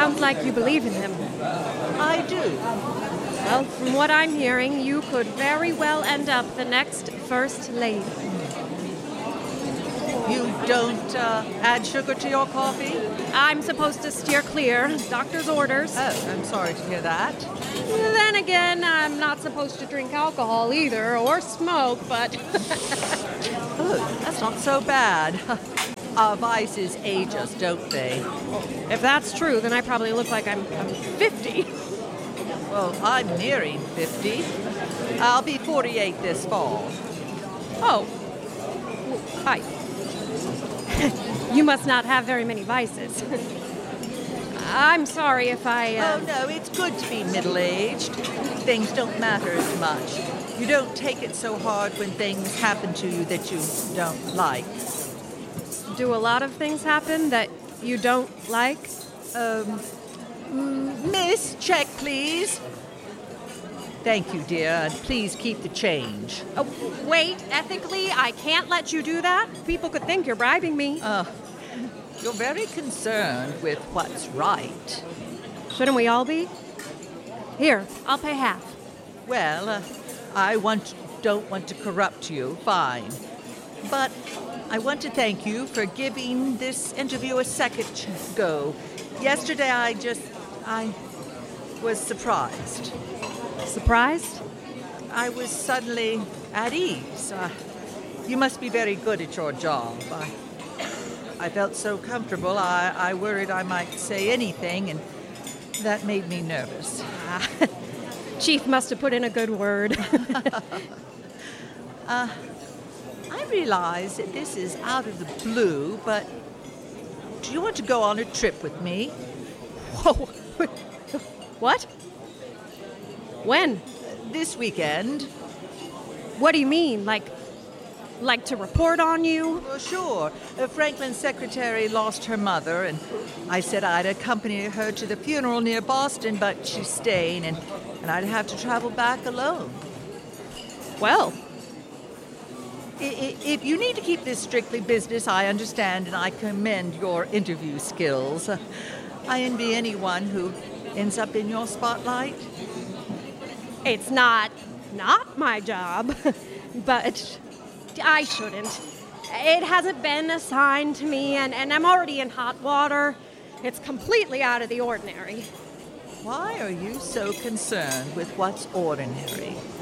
Sounds like you believe in him. I do. Well, from what I'm hearing, you could very well end up the next First Lady. You don't add sugar to your coffee? I'm supposed to steer clear. Doctor's orders. Oh, I'm sorry to hear that. Then again, I'm not supposed to drink alcohol either, or smoke, but... Oh, that's not so bad. Our vices age us, don't they? If that's true, then I probably look like I'm 50. Well, I'm nearing 50. I'll be 48 this fall. Oh. Hi. You must not have very many vices. I'm sorry if I... Oh, no, it's good to be middle-aged. Things don't matter as much. You don't take it so hard when things happen to you that you don't like. Do a lot of things happen that you don't like? Miss, check, please. Thank you, dear, and please keep the change. Oh, wait, ethically, I can't let you do that. People could think you're bribing me. You're very concerned with what's right. Shouldn't we all be? Here, I'll pay half. Well, I don't want to corrupt you, fine. But I want to thank you for giving this interview a second go. Yesterday, I was surprised. Surprised? I was suddenly at ease. You must be very good at your job. I felt so comfortable, I worried I might say anything, and that made me nervous. Chief must have put in a good word. I realize that this is out of the blue, but do you want to go on a trip with me? Whoa. What? When? This weekend. What do you mean? Like to report on you? Well, sure. Franklin's secretary lost her mother, and I said I'd accompany her to the funeral near Boston, but she's staying, and I'd have to travel back alone. Well, if you need to keep this strictly business, I understand, and I commend your interview skills. I envy anyone who ends up in your spotlight. it's not my job, but I shouldn't. It hasn't been assigned to me, and I'm already in hot water. It's completely out of the ordinary. Why are you so concerned with what's ordinary?